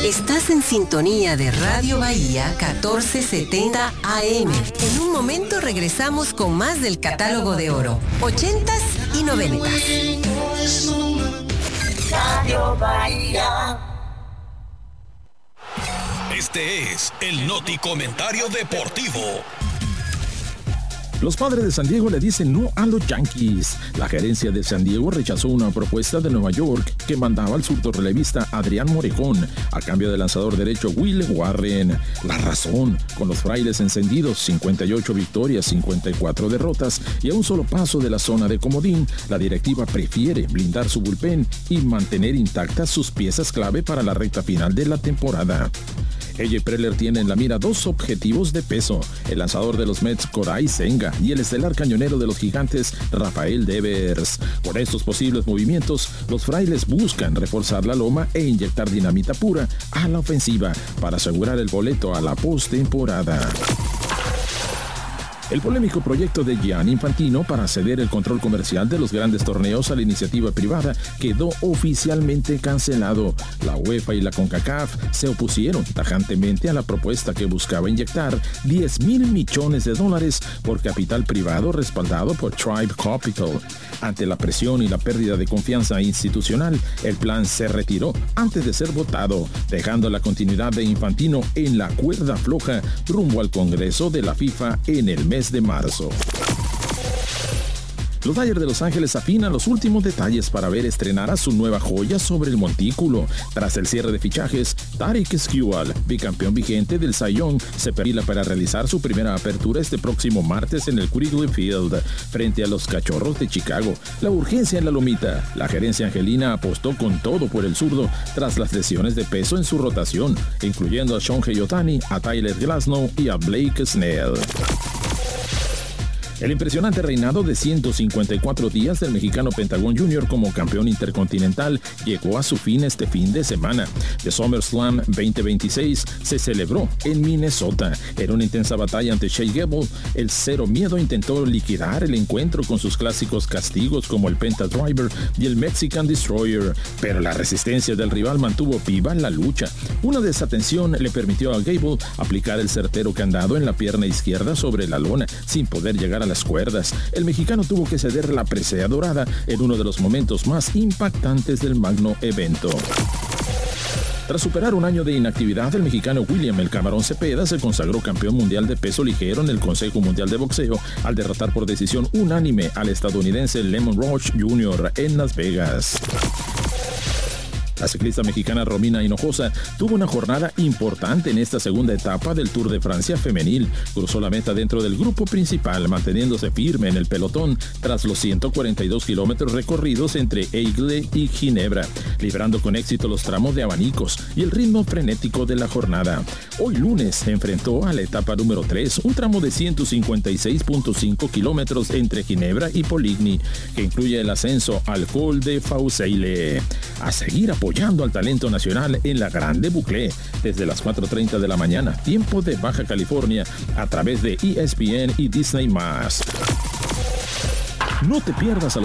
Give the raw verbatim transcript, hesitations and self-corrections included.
Estás en sintonía de Radio Bahía catorce setenta A M. En un momento regresamos con más del catálogo de oro, ochentas y noventas. Radio Bahía. Este es el Noti Comentario Deportivo. Los Padres de San Diego le dicen no a los Yankees. La gerencia de San Diego rechazó una propuesta de Nueva York que mandaba al zurdo relevista Adrián Morejón a cambio del lanzador derecho Will Warren. La razón, con los Frailes encendidos, cincuenta y ocho victorias, cincuenta y cuatro derrotas y a un solo paso de la zona de comodín, la directiva prefiere blindar su bullpen y mantener intactas sus piezas clave para la recta final de la temporada. A J Preller tiene en la mira dos objetivos de peso, el lanzador de los Mets Kodai Senga y el estelar cañonero de los Gigantes Rafael Devers. Con estos posibles movimientos, los Frailes buscan reforzar la loma e inyectar dinamita pura a la ofensiva para asegurar el boleto a la postemporada. El polémico proyecto de Gianni Infantino para ceder el control comercial de los grandes torneos a la iniciativa privada quedó oficialmente cancelado. La UEFA y la CONCACAF se opusieron tajantemente a la propuesta que buscaba inyectar diez mil millones de dólares por capital privado respaldado por Tribe Capital. Ante la presión y la pérdida de confianza institucional, el plan se retiró antes de ser votado, dejando la continuidad de Infantino en la cuerda floja rumbo al Congreso de la FIFA en el mes de marzo. Los Dodgers de Los Ángeles afinan los últimos detalles para ver estrenar a su nueva joya sobre el montículo. Tras el cierre de fichajes, Tarik Skewal, bicampeón vigente del Cy Young, se perfila para realizar su primera apertura este próximo martes en el Wrigley Field, frente a los Cachorros de Chicago. La urgencia en la lomita. La gerencia angelina apostó con todo por el zurdo tras las lesiones de peso en su rotación, incluyendo a Shohei Ohtani, a Tyler Glasnow y a Blake Snell. El impresionante reinado de ciento cincuenta y cuatro días del mexicano Pentagón junior como campeón intercontinental llegó a su fin este fin de semana. The SummerSlam veinte veintiséis se celebró en Minnesota. En una intensa batalla ante Shea Gable, el Cero Miedo intentó liquidar el encuentro con sus clásicos castigos como el Penta Driver y el Mexican Destroyer, pero la resistencia del rival mantuvo viva la lucha. Una desatención le permitió a Gable aplicar el certero candado en la pierna izquierda sobre la lona sin poder llegar a las cuerdas. El mexicano tuvo que ceder la presea dorada en uno de los momentos más impactantes del magno evento. Tras superar un año de inactividad, el mexicano William El Camarón Cepeda se consagró campeón mundial de peso ligero en el Consejo Mundial de Boxeo al derrotar por decisión unánime al estadounidense Lemon Roach junior en Las Vegas. La ciclista mexicana Romina Hinojosa tuvo una jornada importante en esta segunda etapa del Tour de Francia femenil. Cruzó la meta dentro del grupo principal, manteniéndose firme en el pelotón tras los ciento cuarenta y dos kilómetros recorridos entre Aigle y Ginebra, librando con éxito los tramos de abanicos y el ritmo frenético de la jornada. Hoy lunes se enfrentó a la etapa número tres, un tramo de ciento cincuenta y seis punto cinco kilómetros entre Ginebra y Poligny, que incluye el ascenso al Col de Fauseile. A seguir apoyando al talento nacional en la Grande Boucle desde las cuatro treinta de la mañana, tiempo de Baja California, a través de E S P N y Disney más. No te pierdas a los